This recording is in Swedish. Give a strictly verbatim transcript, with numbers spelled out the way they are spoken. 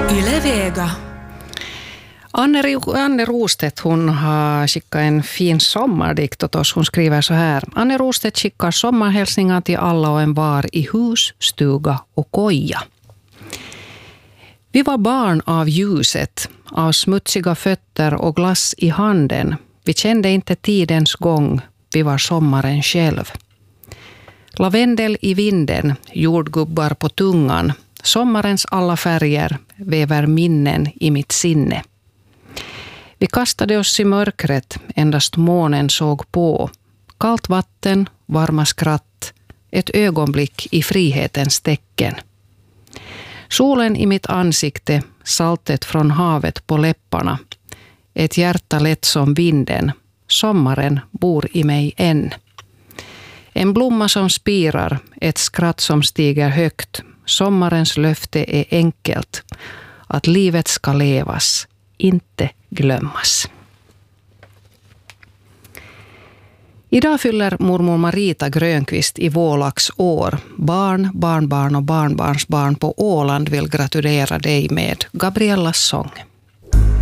Yle Vega. Anne, Anne Rostedt, hon har skickat en fin sommardikt åt oss. Hon skriver så här. Anne Rostedt skickar sommarhälsningar till alla och en var i hus, stuga och koja. Vi var barn av ljuset, av smutsiga fötter och glass i handen. Vi kände inte tidens gång, vi var sommaren själv. Lavendel i vinden, jordgubbar på tungan. Sommarens alla färger väver minnen i mitt sinne. Vi kastade oss i mörkret, endast månen såg på. Kallt vatten, varma skratt, ett ögonblick i frihetens tecken. Solen i mitt ansikte, saltet från havet på läpparna. Ett hjärta lätt som vinden, sommaren bor i mig än. En blomma som spirar, ett skratt som stiger högt. Sommarens löfte är enkelt, att livet ska levas, inte glömmas. Idag fyller mormor Marita Grönqvist i Vålax år. Barn, barnbarn och barnbarnsbarn på Åland vill gratulera dig med Gabriellas sång.